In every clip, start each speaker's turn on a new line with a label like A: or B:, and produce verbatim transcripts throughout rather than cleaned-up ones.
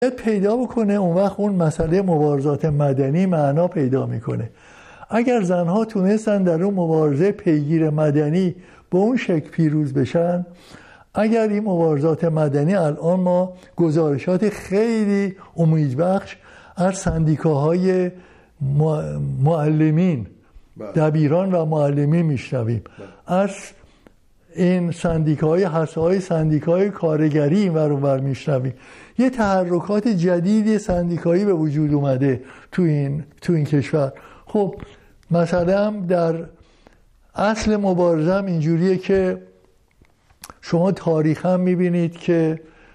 A: پیدا بکنه، اون وقت اون مسئله مبارزات مدنی معنا پیدا میکنه. اگر زنها تونستن در اون مبارزه پیگیر مدنی به اون شکل پیروز بشن، اگر این مبارزات مدنی الان ما گزارشات خیلی امیدبخش از سندیکاهای معلمین، دبیران و معلمین میشنویم، از این سندیکاهای هسته‌های سندیکاهای کارگری این ور اون ور میشنویم. یه تحرکات جدیدی سندیکایی به وجود اومده تو این تو این کشور. خب مثلا در اصل مبارزه هم اینجوریه که شما تاریخ هم میبینید که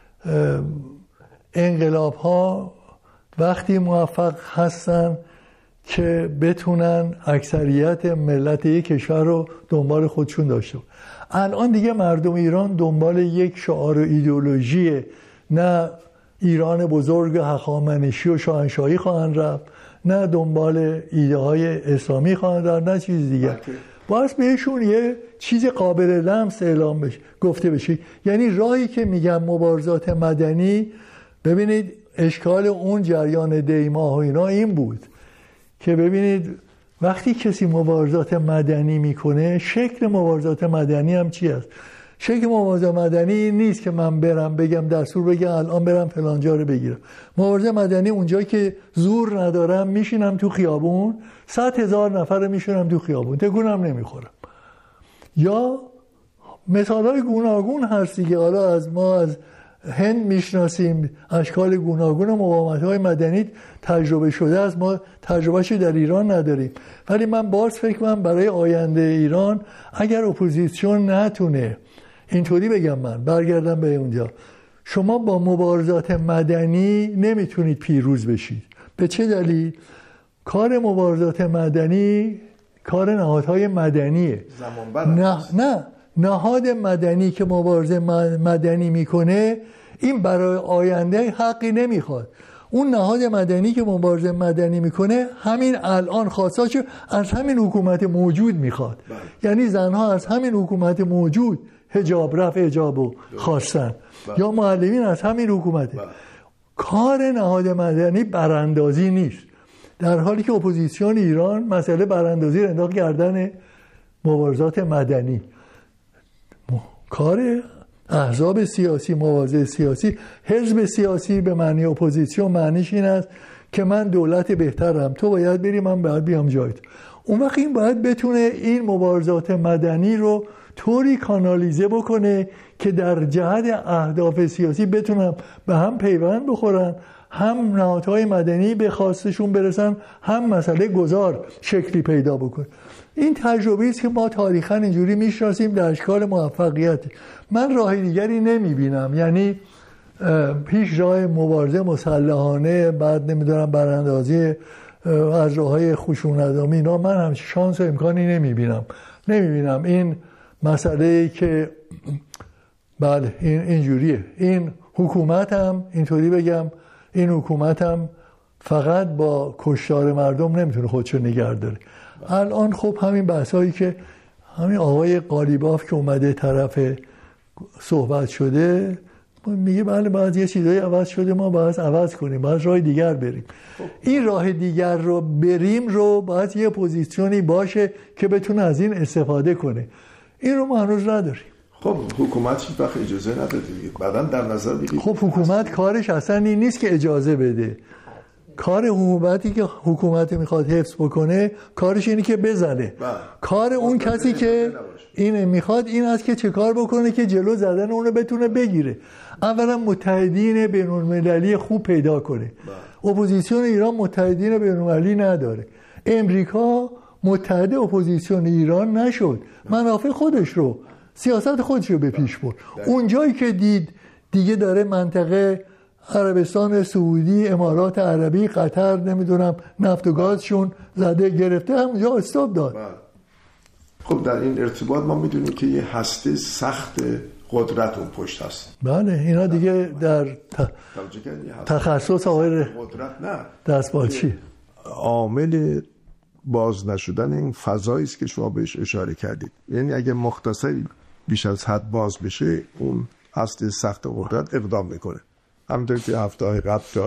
A: انقلاب ها وقتی موفق هستن که بتونن اکثریت ملت یک کشور رو دنبال خودشون داشته. الان دیگه مردم ایران دنبال یک شعار و ایدئولوژی، نه ایران بزرگ هخامنشی و شاهنشاهی خواهند رفت، نه دنبال ایده های اسلامی خواهند رفت، نه چیز دیگه. باز بهشون یه چیز قابل لمس اعلام بشه، گفته بشه. یعنی راهی که میگم مبارزات مدنی، ببینید اشکال اون جریان دیماه و اینا این بود که ببینید وقتی کسی مبارزات مدنی میکنه، شکل مبارزات مدنی هم چی است؟ شکل مبارزات مدنی این نیست که من برم بگم دستور بگم الان برم فلانجا رو بگیرم. مبارزات مدنی اونجایی که زور ندارم میشینم تو خیابون، صد هزار نفر رو میشونم تو خیابون، تکونم نمیخورم. یا مثالای گوناگون هست دیگه. حالا از ما از هند میشناسیم اشکال گوناگون مقاومت‌های مدنی تجربه شده است، ما تجربهش در ایران نداریم. ولی من باز فکر کنم برای آینده ایران اگر اپوزیسیون نتونه، اینطوری بگم من برگردم به اونجا، شما با مبارزات مدنی نمیتونید پیروز بشید. به چه دلیل؟ کار مبارزات مدنی کار نهادهای مدنیه. نه نه نهاد مدنی که مبارزه مدنی میکنه این برای آینده حقی نمیخواد. اون نهاد مدنی که مبارزه مدنی میکنه همین الان خواستاشو از همین حکومت موجود میخواد. بله. یعنی زنها از همین حکومت موجود حجاب، رفع حجابو خواستن. بله. یا معلمین از همین حکومته. بله. کار نهاد مدنی براندازی نیست، در حالی که اپوزیسیون ایران مسئله براندازی رو انداخت گردن مبارزات مدنی. کار احزاب سیاسی، مبارزه سیاسی، حزب سیاسی به معنی اپوزیسیون معنیش این است که من دولت بهترم، تو باید بری، من باید بیام جایت. اون وقت این باید بتونه این مبارزات مدنی رو طوری کانالیزه بکنه که در جهت اهداف سیاسی بتونن به هم پیوند بخورن، هم نهادهای مدنی به خواستشون برسن، هم مسئله گذار شکلی پیدا بکنه. این تجربه است که ما تاریخاً اینجوری میشناسیم در اشکال موفقیت. من راه دیگری نمیبینم، یعنی پیش راه مبارزه مسلحانه، بعد نمیدونم براندازی از راههای خشونت‌آمیز، اینا من هم شانس و امکانی نمیبینم. نمیبینم این مسئله که بله این اینجوریه. این حکومت هم اینطوری بگم، این حکومت هم فقط با کشتار مردم نمیتونه خودشو نگه داره. الان خب همین بحثایی که همین آقای قالیباف که اومده طرف صحبت شده میگه بله باید یه چیزایی عوض شده، ما باید عوض کنیم، باید راه دیگر بریم. این راه دیگر رو بریم رو باید یه پوزیشنی باشه که بتونه از این استفاده کنه. این رو ما هنوز نداریم.
B: خب حکومت هیچ وقت اجازه نداده دیگه. بعداً در نظر بگیرید
A: خب حکومت کارش اصلا این نیست که اجازه بده. کار حکومتی که حکومت میخواد حفظ بکنه کارش اینه که بزنه. با. کار اون کسی که این میخواد این است که چه کار بکنه که جلو زدن اونو بتونه بگیره. اولا متحدین بین‌المللی خوب پیدا کنه. با. اپوزیسیون ایران متحدین بین‌المللی نداره. امریکا متحد اپوزیسیون ایران نشد، منافع خودش رو، سیاست خودش رو به پیش برد. اون جایی که دید دیگه داره منطقه عربستان سعودی، امارات عربی، قطر نمیدونم نفت و گازشون زده گرفته، همونجا استاپ داد.
B: خب در این ارتباط ما میدونیم که یه هسته سخت قدرت اون پشت هست.
A: بله اینا دیگه در ت... تخصص آقای
B: قدرت نه
A: دستبالچی.
B: عامل باز نشدن این فضایی است که شما بهش اشاره کردید. یعنی اگه مختصری بیش از حد باز بشه اون هسته سخت قدرت اقدام میکنه. همونطور که هفته های قبل